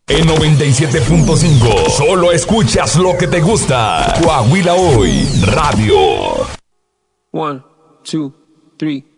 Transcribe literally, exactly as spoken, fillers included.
En noventa y siete punto cinco, solo escuchas lo que te gusta. Coahuila Hoy Radio. One, two, three.